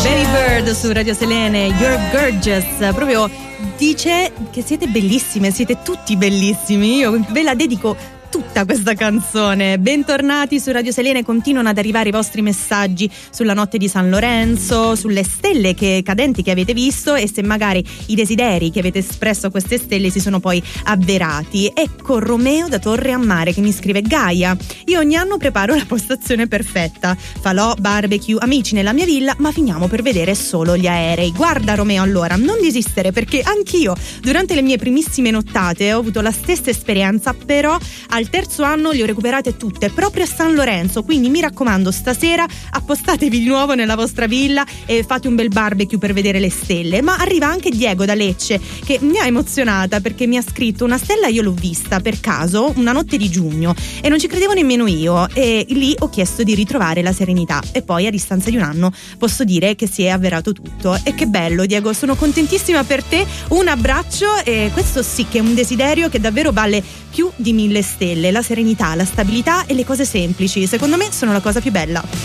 Baby Bird su Radio Selene, You're Gorgeous. Proprio dice che siete bellissime, siete tutti bellissimi. Io ve la dedico tutta questa canzone. Bentornati su Radio Selene, continuano ad arrivare i vostri messaggi sulla notte di San Lorenzo, sulle stelle cadenti che avete visto e se magari i desideri che avete espresso a queste stelle si sono poi avverati. Ecco Romeo da Torre a Mare che mi scrive: Gaia, io ogni anno preparo la postazione perfetta, falò, barbecue, amici nella mia villa, ma finiamo per vedere solo gli aerei. Guarda Romeo, allora non desistere, perché anch'io durante le mie primissime nottate ho avuto la stessa esperienza, però al terzo anno le ho recuperate tutte proprio a San Lorenzo, quindi mi raccomando, stasera appostatevi di nuovo nella vostra villa e fate un bel barbecue per vedere le stelle. Ma arriva anche Diego da Lecce che mi ha emozionata perché mi ha scritto: una stella io l'ho vista per caso una notte di giugno e non ci credevo nemmeno io, e lì ho chiesto di ritrovare la serenità e poi a distanza di un anno posso dire che si è avverato tutto. E che bello Diego, sono contentissima per te, un abbraccio. E questo sì che è un desiderio che davvero vale più di 1000 stelle. La serenità, la stabilità e le cose semplici, secondo me, sono la cosa più bella.